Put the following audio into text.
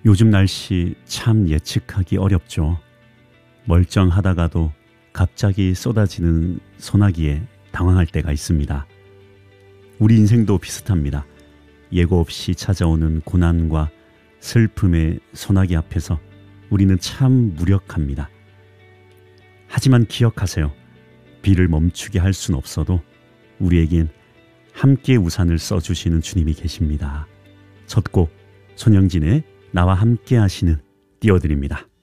요즘 날씨 참 예측하기 어렵죠. 멀쩡하다가도 갑자기 쏟아지는 소나기에 당황할 때가 있습니다. 우리 인생도 비슷합니다. 예고 없이 찾아오는 고난과 슬픔의 소나기 앞에서 우리는 참 무력합니다. 하지만 기억하세요. 비를 멈추게 할 순 없어도 우리에겐 함께 우산을 써주시는 주님이 계십니다. 첫 곡 손영진의 나와 함께 하시는 띄워드립니다.